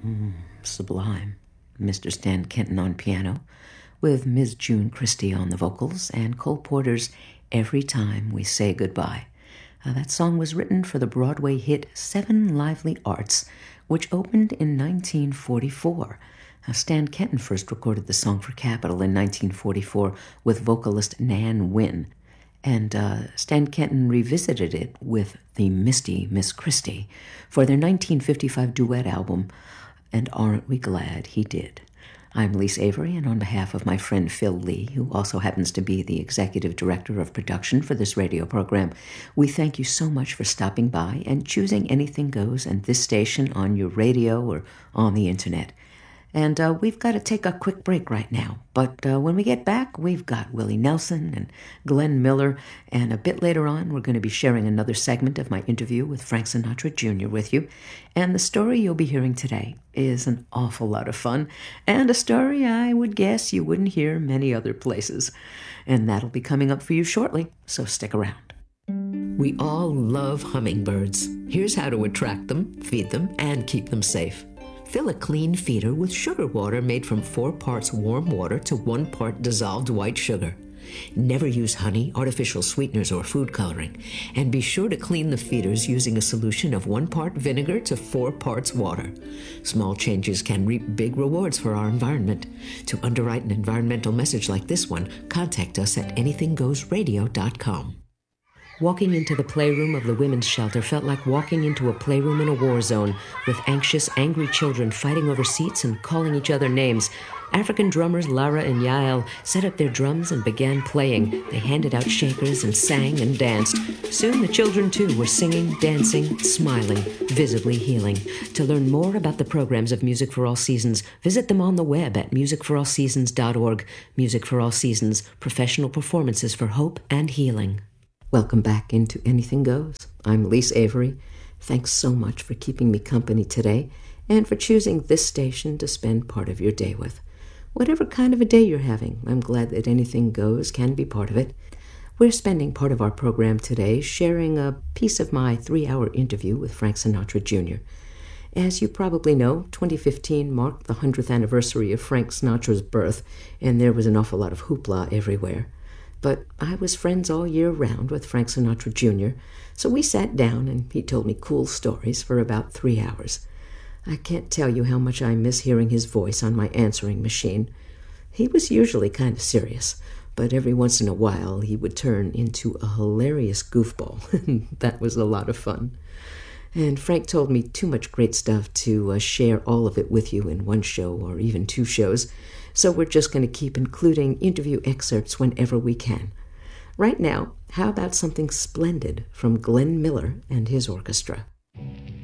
Sublime. Mr. Stan Kenton on piano, with Ms. June Christie on the vocals, and Cole Porter's Every Time We Say Goodbye. That song was written for the Broadway hit Seven Lively Arts, which opened in 1944. Stan Kenton first recorded the song for Capitol in 1944 with vocalist Nan Wynn, and Stan Kenton revisited it with the Misty Miss Christie for their 1955 duet album, And Aren't We Glad He Did. I'm Lise Avery, and on behalf of my friend Phil Lee, who also happens to be the executive director of production for this radio program, we thank you so much for stopping by and choosing Anything Goes and this station on your radio or on the internet. And we've got to take a quick break right now. But when we get back, we've got Willie Nelson and Glenn Miller. And a bit later on, we're going to be sharing another segment of my interview with Frank Sinatra Jr. with you. And the story you'll be hearing today is an awful lot of fun, and a story I would guess you wouldn't hear many other places. And that'll be coming up for you shortly, so stick around. We all love hummingbirds. Here's how to attract them, feed them, and keep them safe. Fill a clean feeder with sugar water made from 4 parts warm water to 1 part dissolved white sugar. Never use honey, artificial sweeteners, or food coloring. And be sure to clean the feeders using a solution of 1 part vinegar to 4 parts water. Small changes can reap big rewards for our environment. To underwrite an environmental message like this one, contact us at anythinggoesradio.com. Walking into the playroom of the women's shelter felt like walking into a playroom in a war zone, with anxious, angry children fighting over seats and calling each other names. African drummers Lara and Yael set up their drums and began playing. They handed out shakers and sang and danced. Soon the children, too, were singing, dancing, smiling, visibly healing. To learn more about the programs of Music for All Seasons, visit them on the web at musicforallseasons.org. Music for All Seasons, professional performances for hope and healing. Welcome back into Anything Goes. I'm Lise Avery. Thanks so much for keeping me company today and for choosing this station to spend part of your day with. Whatever kind of a day you're having, I'm glad that Anything Goes can be part of it. We're spending part of our program today sharing a piece of my 3-hour interview with Frank Sinatra Jr. As you probably know, 2015 marked the 100th anniversary of Frank Sinatra's birth, and there was an awful lot of hoopla everywhere. But I was friends all year round with Frank Sinatra Jr., so we sat down and he told me cool stories for about 3 hours. I can't tell you how much I miss hearing his voice on my answering machine. He was usually kind of serious, but every once in a while he would turn into a hilarious goofball. That was a lot of fun. And Frank told me too much great stuff to share all of it with you in one show or even 2 shows, so we're just going to keep including interview excerpts whenever we can. Right now, how about something splendid from Glenn Miller and his orchestra?